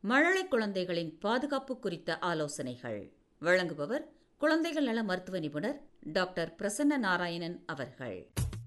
மழலை குழந்தைகளின் பாதுகாப்பு குறித்த ஆலோசனைகள் வழங்குபவர் குழந்தைகள் நல மருத்துவ நிபுணர் டாக்டர் பிரசன்ன நாராயணன் அவர்கள்.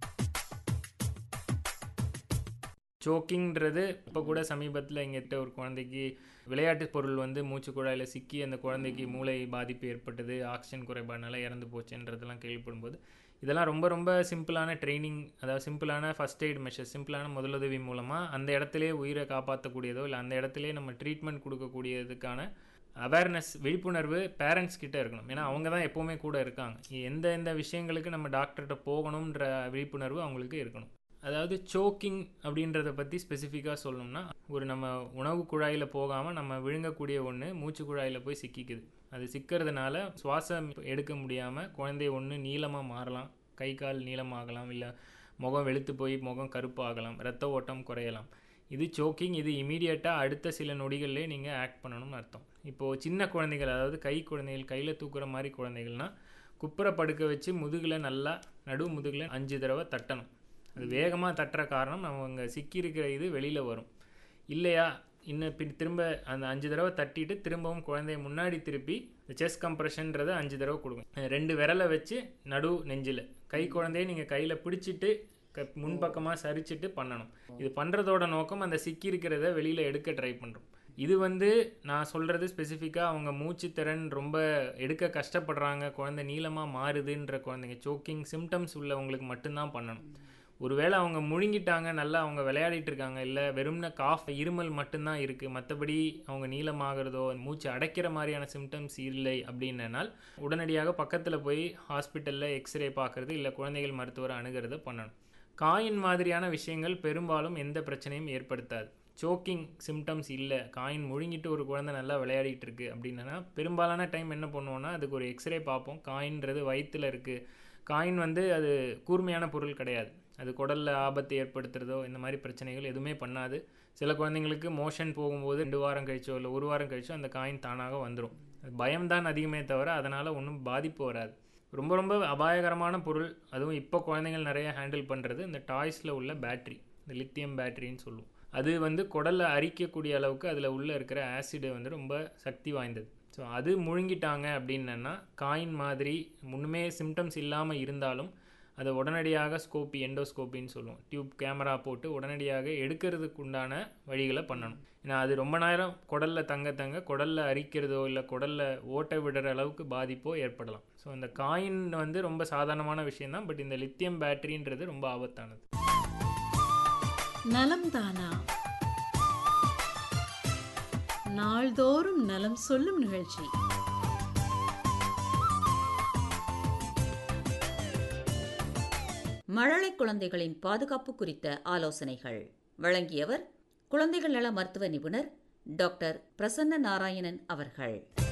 சோக்கிங்கிறது இப்போ கூட சமீபத்தில் எங்கிட்ட ஒரு குழந்தைக்கு விளையாட்டு பொருள் மூச்சு குழாயில் சிக்கி அந்த குழந்தைக்கு மூளை பாதிப்பு ஏற்பட்டது, ஆக்சிஜன் குறைபாடுனால இறந்து போச்சுன்றதெல்லாம் கேள்விப்படும்போது இதெல்லாம் ரொம்ப ரொம்ப சிம்பிளான ட்ரைனிங், அதாவது சிம்பிளான ஃபஸ்ட் எய்ட் மெஷர்ஸ், சிம்பிளான முதலுதவி மூலமாக அந்த இடத்துலேயே உயிரை காப்பாற்றக்கூடியதோ இல்லை அந்த இடத்துலேயே நம்ம ட்ரீட்மெண்ட் கொடுக்கக்கூடியதுக்கான அவேர்னஸ், விழிப்புணர்வு பேரண்ட்ஸ் கிட்டே இருக்கணும். ஏன்னா அவங்க தான் எப்போவுமே கூட இருக்காங்க. எந்த விஷயங்களுக்கு நம்ம டாக்டர்கிட்ட போகணுன்ற விழிப்புணர்வு அவங்களுக்கு இருக்கணும். அதாவது சோக்கிங் அப்படின்றத பற்றி ஸ்பெசிஃபிக்காக சொல்லணும்னா, நம்ம உணவு குழாயில் போகாமல் நம்ம விழுங்கக்கூடிய ஒன்று மூச்சு குழாயில் போய் சிக்கிக்குது. அது சிக்கிறதுனால சுவாசம் எடுக்க முடியாமல் குழந்தை நீளமாக மாறலாம், கை கால் நீளமாகலாம், இல்லை முகம் வெளுத்து போய் முகம் கருப்பாகலாம், இரத்த ஓட்டம் குறையலாம். இது சோக்கிங். இது இமீடியட்டாக அடுத்த சில நொடிகள்லேயே நீங்கள் ஆக்ட் பண்ணணும்னு அர்த்தம். இப்போது சின்ன குழந்தைகள், அதாவது குழந்தைகள், கையில் தூக்குற மாதிரி குழந்தைகள்னால் குப்புற படுக்க வச்சு முதுகில் நல்லா முதுகில் 5 தடவை தட்டணும். அது வேகமாக தட்டுற காரணம் அவங்க சிக்கியிருக்கிற இது வெளியில் வரும். இல்லையா இன்னும் திரும்ப அந்த 5 தடவை தட்டிட்டு திரும்பவும் குழந்தைய முன்னாடி திருப்பி செஸ்ட் கம்ப்ரெஷன்றதை 5 தடவை கொடுக்கும். 2 விரலை வச்சு நெஞ்சில் குழந்தைய நீங்கள் கையில் பிடிச்சிட்டு முன்பக்கமாக சரிச்சிட்டு பண்ணணும். இது பண்ணுறதோட நோக்கம் அந்த சிக்கியிருக்கிறத வெளியில் எடுக்க ட்ரை பண்ணுறோம். இது நான் சொல்கிறது ஸ்பெசிஃபிக்காக அவங்க மூச்சு திறன் ரொம்ப எடுக்க கஷ்டப்படுறாங்க, குழந்தை நீளமாக மாறுதுன்ற குழந்தைங்க, சோக்கிங் சிம்டம்ஸ் உள்ளவங்களுக்கு மட்டும்தான் பண்ணணும். ஒருவேளை அவங்க முழுங்கிட்டாங்க, நல்லா அவங்க விளையாடிட்டு இருக்காங்க, இல்லை வெறும்ன காஃப் இருமல் மட்டும்தான் இருக்குது, மற்றபடி அவங்க நீளமாகிறதோ மூச்சு அடைக்கிற மாதிரியான சிம்டம்ஸ் இல்லை அப்படின்னால் உடனடியாக பக்கத்தில் போய் ஹாஸ்பிட்டலில் எக்ஸ்ரே பார்க்குறது இல்லை குழந்தைகள் மருத்துவரை அணுகிறத பண்ணணும். காயின் மாதிரியான விஷயங்கள் பெரும்பாலும் எந்த பிரச்சனையும் ஏற்படுத்தாது. சோக்கிங் சிம்டம்ஸ் இல்லை, காயின் முழுங்கிட்டு ஒரு குழந்தை நல்லா விளையாடிட்டு இருக்குது அப்படின்னா பெரும்பாலான டைம் என்ன பண்ணுவோன்னா அதுக்கு ஒரு எக்ஸ்ரே பார்ப்போம். காயின்றது வயிற்றில் இருக்குது. காயின் அது கூர்மையான பொருள் கிடையாது. அது குடலில் ஆபத்து ஏற்படுத்துறதோ இந்த மாதிரி பிரச்சனைகள் எதுவுமே பண்ணாது. சில குழந்தைங்களுக்கு மோஷன் போகும்போது 2 வாரம் கழிச்சோ இல்லை 1 வாரம் கழிச்சோ அந்த காயின் தானாக வந்துடும். பயம்தான் அதிகமே தவிர அதனால் ஒன்றும் பாதிப்பு வராது. ரொம்ப ரொம்ப அபாயகரமான பொருள், அதுவும் இப்போ குழந்தைகள் நிறைய ஹேண்டில் பண்ணுறது இந்த டாய்ஸில் உள்ள பேட்ரி, இந்த லித்தியம் பேட்டரின்னு சொல்லுவோம். அது குடலில் அரிக்கக்கூடிய அளவுக்கு அதில் உள்ளே இருக்கிற ஆசிடு ரொம்ப சக்தி வாய்ந்தது. ஸோ அது முழுங்கிட்டாங்க அப்படின்னா காயின் மாதிரி முன்னுமே சிம்டம்ஸ் இல்லாமல் இருந்தாலும் அதை உடனடியாக எண்டோஸ்கோப்பின்னு சொல்லுவோம், டியூப் கேமரா போட்டு உடனடியாக எடுக்கிறதுக்கு உண்டான வழிகளை பண்ணணும். ஏன்னா அது ரொம்ப நேரம் குடலில் தங்க குடலில் அரிக்கிறதோ இல்லை குடலில் ஓட்டை விடுற அளவுக்கு பாதிப்போ ஏற்படலாம். ஸோ அந்த காயின் ரொம்ப சாதாரணமான விஷயம்தான். பட் இந்த லித்தியம் பேட்டரின்றது ரொம்ப ஆபத்தானது. நலம் தானா, நாள்தோறும் நலம் சொல்லும் நிகழ்ச்சி. மழலை குழந்தைகளின் பாதுகாப்பு குறித்த ஆலோசனைகள் வழங்கியவர் குழந்தைகள் நல மருத்துவ நிபுணர் டாக்டர் பிரசன்ன நாராயணன் அவர்கள்.